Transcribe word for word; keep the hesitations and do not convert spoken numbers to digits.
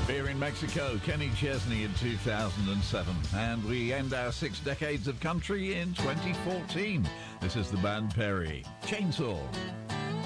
Here in Mexico, Kenny Chesney in two thousand seven. And we end our six decades of country in twenty fourteen. This is the band Perry. Chainsaw.